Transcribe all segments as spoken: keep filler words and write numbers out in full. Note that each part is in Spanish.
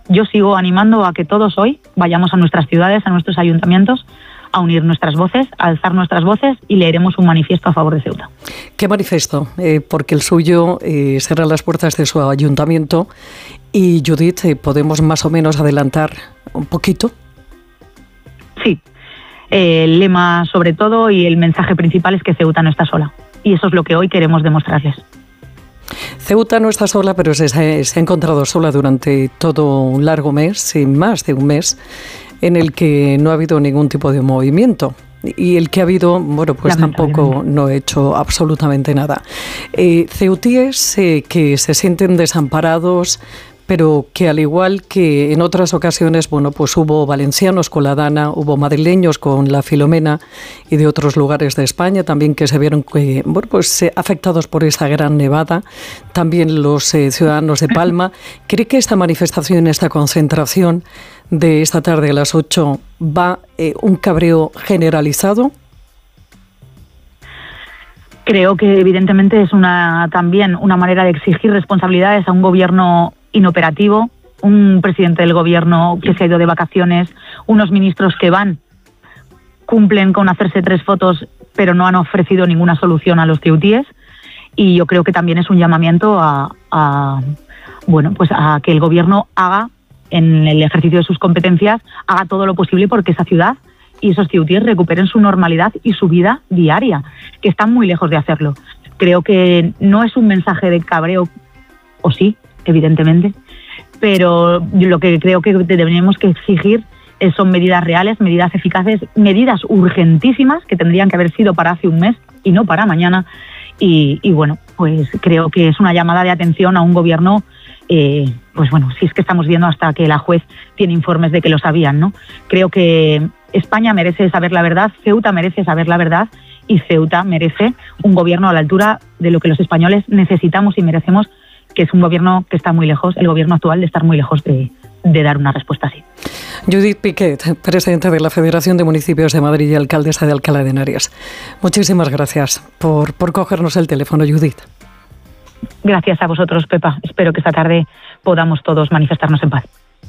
yo sigo animando a que todos hoy vayamos a nuestras ciudades, a nuestros ayuntamientos, a unir nuestras voces, a alzar nuestras voces y leeremos un manifiesto a favor de Ceuta. ¿Qué manifiesto? Eh, porque el suyo eh, será las puertas de su ayuntamiento. Y Judith, eh, ¿podemos más o menos adelantar un poquito? Sí, eh, el lema sobre todo y el mensaje principal es que Ceuta no está sola. Y eso es lo que hoy queremos demostrarles. Ceuta no está sola, pero se, se ha encontrado sola durante todo un largo mes, más de un mes, en el que no ha habido ningún tipo de movimiento. Y el que ha habido, bueno, pues tampoco no ha hecho absolutamente nada. Eh, ceutíes eh, que se sienten desamparados, pero que al igual que en otras ocasiones, bueno, pues hubo valencianos con la Dana, hubo madrileños con la Filomena y de otros lugares de España también que se vieron eh, bueno, pues, eh, afectados por esta gran nevada, también los eh, ciudadanos de Palma. ¿Cree que esta manifestación, esta concentración de esta tarde a las ocho va eh, un cabreo generalizado? Creo que evidentemente es una también una manera de exigir responsabilidades a un gobierno inoperativo, un presidente del gobierno que se ha ido de vacaciones, unos ministros que van, cumplen con hacerse tres fotos, pero no han ofrecido ninguna solución a los ceutíes. Y yo creo que también es un llamamiento a, a bueno, pues a que el gobierno haga, en el ejercicio de sus competencias, haga todo lo posible porque esa ciudad y esos ceutíes recuperen su normalidad y su vida diaria, que están muy lejos de hacerlo. Creo que no es un mensaje de cabreo, o sí, evidentemente, pero lo que creo que tenemos que exigir son medidas reales, medidas eficaces, medidas urgentísimas que tendrían que haber sido para hace un mes y no para mañana. Y, y bueno, pues creo que es una llamada de atención a un gobierno, eh, pues bueno, si es que estamos viendo hasta que la juez tiene informes de que lo sabían, ¿no? Creo que España merece saber la verdad, Ceuta merece saber la verdad y Ceuta merece un gobierno a la altura de lo que los españoles necesitamos y merecemos, que es un gobierno que está muy lejos, el gobierno actual, de estar muy lejos de, de dar una respuesta así. Judith Piquet, presidenta de la Federación de Municipios de Madrid y alcaldesa de Alcalá de Henares. Muchísimas gracias por, por cogernos el teléfono, Judith. Gracias a vosotros, Pepa. Espero que esta tarde podamos todos manifestarnos en paz.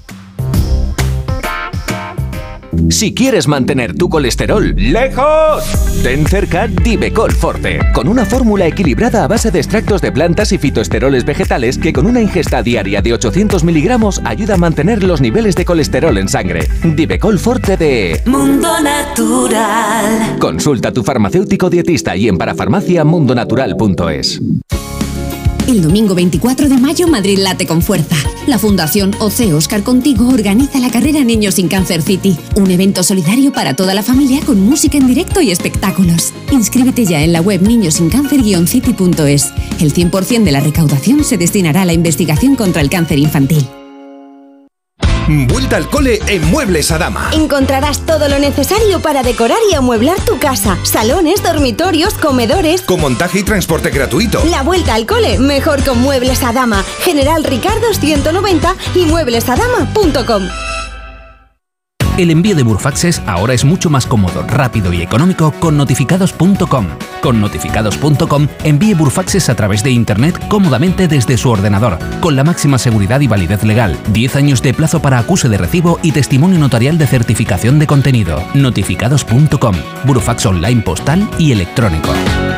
Si quieres mantener tu colesterol lejos, ten cerca Divecol Forte, con una fórmula equilibrada a base de extractos de plantas y fitoesteroles vegetales que con una ingesta diaria de ochocientos miligramos ayuda a mantener los niveles de colesterol en sangre. Divecol Forte de Mundo Natural. Consulta a tu farmacéutico dietista y en parafarmacia mundonatural punto es. El domingo veinticuatro de mayo, Madrid late con fuerza. La Fundación O C Oscar Contigo organiza la carrera Niños sin Cáncer City, un evento solidario para toda la familia con música en directo y espectáculos. Inscríbete ya en la web niños sin cáncer guion city punto es. El cien por ciento de la recaudación se destinará a la investigación contra el cáncer infantil. Vuelta al cole en Muebles Adama. Encontrarás todo lo necesario para decorar y amueblar tu casa. Salones, dormitorios, comedores. Con montaje y transporte gratuito. La vuelta al cole mejor con Muebles Adama. General Ricardo ciento noventa y muebles adama punto com. El envío de Burfaxes ahora es mucho más cómodo, rápido y económico con notificados punto com. Con notificados punto com envíe Burfaxes a través de internet cómodamente desde su ordenador, con la máxima seguridad y validez legal, diez años de plazo para acuse de recibo y testimonio notarial de certificación de contenido. notificados punto com, Burfax online postal y electrónico.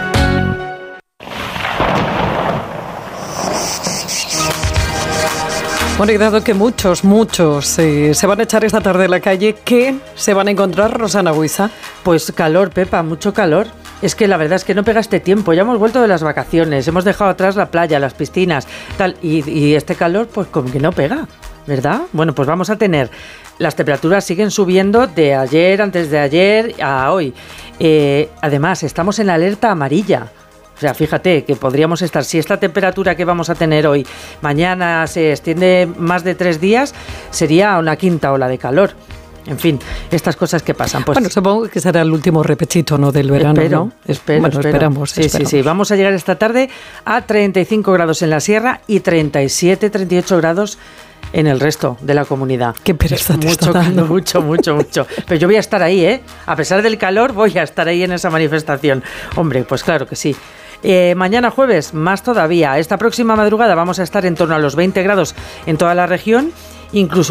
Bueno, y dado que muchos, muchos eh, se van a echar esta tarde a la calle, ¿qué se van a encontrar, Rosana Buiza? Pues calor, Pepa, mucho calor. Es que la verdad es que no pega este tiempo. Ya hemos vuelto de las vacaciones, hemos dejado atrás la playa, las piscinas, tal, y, y este calor, pues como que no pega, ¿verdad? Bueno, pues vamos a tener, las temperaturas siguen subiendo de ayer, antes de ayer, a hoy. Eh, además, estamos en alerta amarilla. O sea, fíjate que podríamos estar, si esta temperatura que vamos a tener hoy, mañana se extiende más de tres días, sería una quinta ola de calor. En fin, estas cosas que pasan. Pues, bueno, supongo que será el último repechito, ¿no?, del verano, espero, ¿no? Espero, bueno, espero. esperamos. Sí, esperamos. sí, sí. Vamos a llegar esta tarde a treinta y cinco grados en la sierra y treinta y siete, treinta y ocho grados en el resto de la comunidad. Qué pereza te mucho, está dando. mucho, mucho, mucho. Pero yo voy a estar ahí, ¿eh? A pesar del calor, voy a estar ahí en esa manifestación. Hombre, pues claro que sí. Eh, mañana jueves, más todavía. Esta próxima madrugada vamos a estar en torno a los veinte grados en toda la región, incluso